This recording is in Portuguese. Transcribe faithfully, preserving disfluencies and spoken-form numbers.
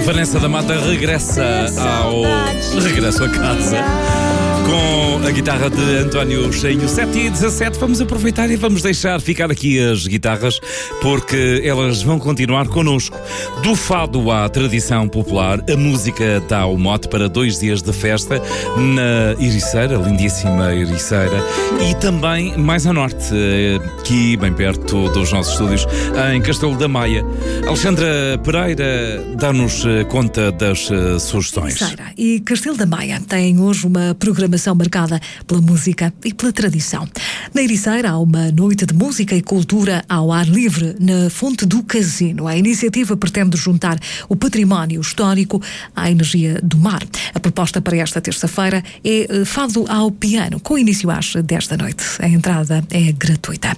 Vanessa da Mata regressa ao regresso a casa com a guitarra de António Cheinho. Sete e dezassete, vamos aproveitar e vamos deixar ficar aqui as guitarras, porque elas vão continuar connosco. Do fado à tradição popular, a música dá o mote para dois dias de festa na Ericeira, lindíssima Ericeira, e também mais a norte, aqui bem perto dos nossos estúdios, em Castelo da Maia. Alexandra Pereira dá-nos conta das sugestões. Ericeira e Castelo da Maia têm hoje uma programação marcada pela música e pela tradição. Na Ericeira há uma noite de música e cultura ao ar livre na Fonte do Casino. A iniciativa pretende juntar o património histórico à energia do mar. A proposta para esta terça-feira é fado ao piano, com início às dez da noite. A entrada é gratuita.